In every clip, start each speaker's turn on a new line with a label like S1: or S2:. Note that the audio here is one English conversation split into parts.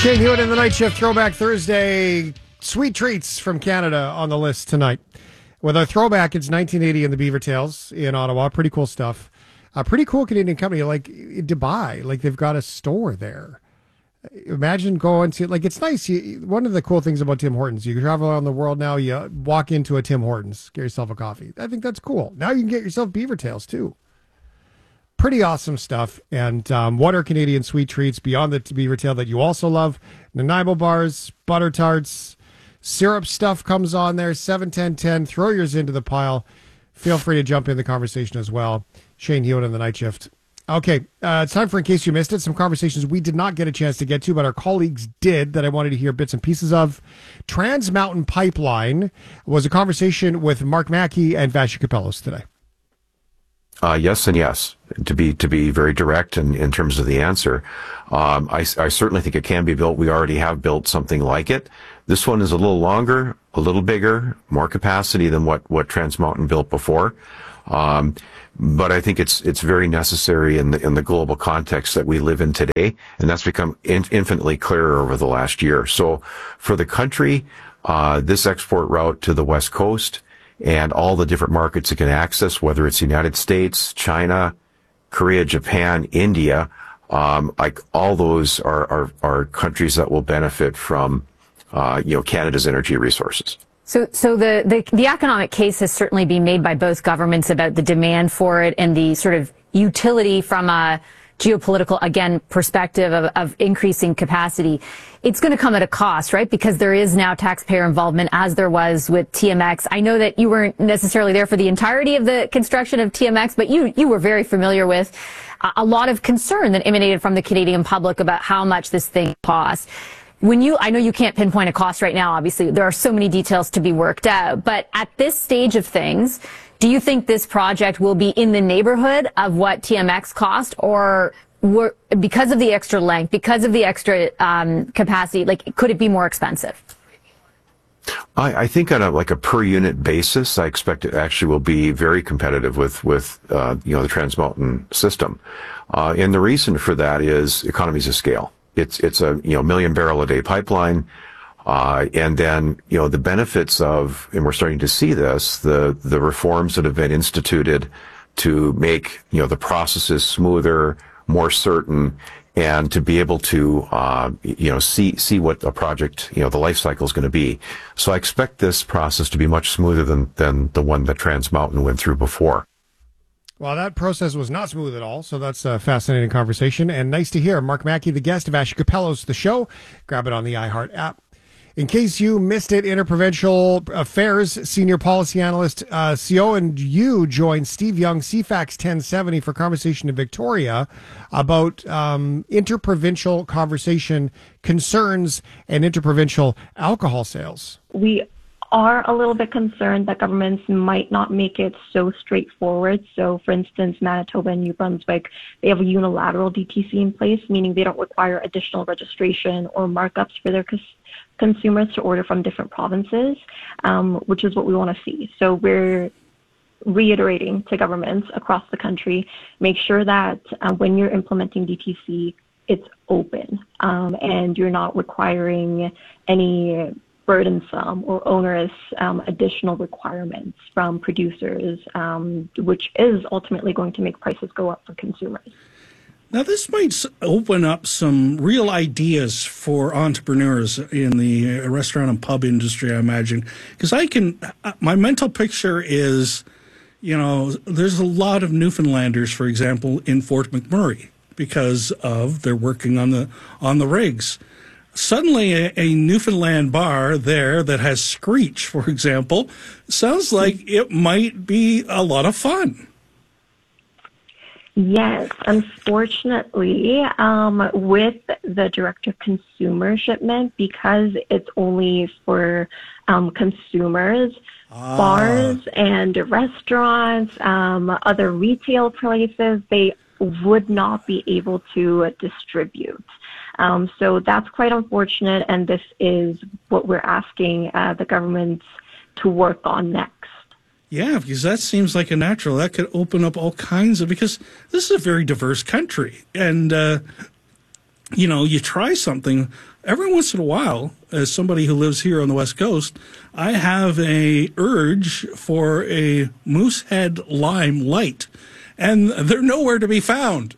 S1: Shane Hewitt in the Night Shift Throwback Thursday. Sweet treats from Canada on the list tonight. With our throwback, it's 1980 in the Beaver Tails in Ottawa. Pretty cool stuff. A pretty cool Canadian company like Dubai. Like they've got a store there. Imagine going to, like, it's nice. One of the cool things about Tim Hortons, you travel around the world now, you walk into a Tim Hortons, get yourself a coffee. I think that's cool. Now you can get yourself Beaver Tails too. Pretty awesome stuff. And what are Canadian sweet treats beyond the Beaver Tail that you also love? Nanaimo bars, butter tarts, syrup stuff comes on there. 7-10-10. Throw yours into the pile. Feel free to jump in the conversation as well. Shane Hewitt on the Night Shift. Okay, it's time for In Case You Missed It, some conversations we did not get a chance to get to, but our colleagues did, that I wanted to hear bits and pieces of. Trans Mountain Pipeline was a conversation with Mark Mackey and Vassy Kapelos today.
S2: Yes and yes. To be very direct in terms of the answer, I certainly think it can be built. We already have built something like it. This one is a little longer, a little bigger, more capacity than what Trans Mountain built before. But I think it's very necessary in the global context that we live in today, and that's become infinitely clearer over the last year. So for the country, this export route to the West Coast and all the different markets it can access, whether it's the United States, China, Korea, Japan, India, like all those are countries that will benefit from Canada's energy resources.
S3: So the economic case has certainly been made by both governments about the demand for it and the sort of utility from a geopolitical, again, perspective of increasing capacity. It's going to come at a cost, right? Because there is now taxpayer involvement, as there was with TMX. I know that you weren't necessarily there for the entirety of the construction of TMX, but you were very familiar with a lot of concern that emanated from the Canadian public about how much this thing costs. I know you can't pinpoint a cost right now, obviously. There are so many details to be worked out. But at this stage of things, do you think this project will be in the neighborhood of what TMX cost, or because of the extra length, because of the extra capacity, like, could it be more expensive?
S2: I think on a per unit basis, I expect it actually will be very competitive with the Trans Mountain system. And the reason for that is economies of scale. It's a million barrel a day pipeline, and then the benefits of, and we're starting to see this, the reforms that have been instituted to make the processes smoother, more certain, and to be able to see what a project the life cycle is going to be. So I expect this process to be much smoother than the one that Trans Mountain went through before.
S1: Well, that process was not smooth at all, so that's a fascinating conversation, and nice to hear. Mark Mackey, the guest, Vassy Kapelos, the show. Grab it on the iHeart app. In case you missed it, Interprovincial Affairs Senior Policy Analyst CO and you joined Steve Young, CFAX 1070, for conversation in Victoria about interprovincial conversation concerns and interprovincial alcohol sales.
S4: We are a little bit concerned that governments might not make it so straightforward. So, for instance, Manitoba and New Brunswick, they have a unilateral DTC in place, meaning they don't require additional registration or markups for their consumers to order from different provinces, which is what we want to see. So we're reiterating to governments across the country, make sure that when you're implementing DTC, it's open and you're not requiring any burdensome or onerous additional requirements from producers, which is ultimately going to make prices go up for consumers.
S5: Now, this might open up some real ideas for entrepreneurs in the restaurant and pub industry, I imagine, because my mental picture is, there's a lot of Newfoundlanders, for example, in Fort McMurray because of they're working on the rigs. Suddenly, a Newfoundland bar there that has Screech, for example, sounds like it might be a lot of fun.
S4: Yes, unfortunately, with the direct-to-consumer shipment, because it's only for consumers, bars and restaurants, other retail places, they would not be able to distribute. So that's quite unfortunate, and this is what we're asking the government to work on next.
S5: Yeah, because that seems like a natural. That could open up all kinds of, because this is a very diverse country. And you try something every once in a while. As somebody who lives here on the West Coast, I have a urge for a Moosehead Lime Light, and they're nowhere to be found.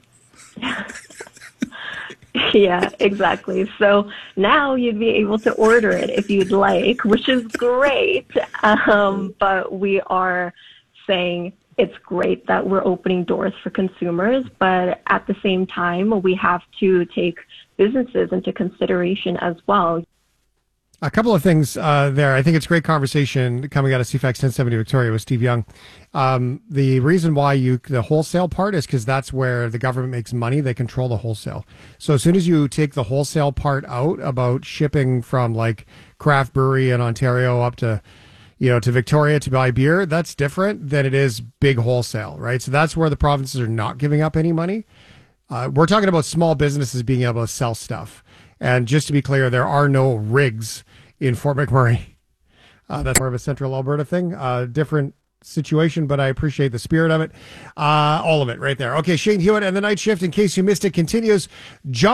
S4: Yeah, exactly. So now you'd be able to order it if you'd like, which is great. But we are saying it's great that we're opening doors for consumers, but at the same time, we have to take businesses into consideration as well.
S1: A couple of things there. I think it's great conversation coming out of CFAX 1070 Victoria with Steve Young. The reason why the wholesale part is because that's where the government makes money. They control the wholesale. So as soon as you take the wholesale part out about shipping from like craft brewery in Ontario up to, to Victoria to buy beer, that's different than it is big wholesale, right? So that's where the provinces are not giving up any money. We're talking about small businesses being able to sell stuff. And just to be clear, there are no rigs in Fort McMurray. That's more of a central Alberta thing. Different situation, but I appreciate the spirit of it. All of it right there. Okay, Shane Hewitt and the Night Shift, in case you missed it, continues. John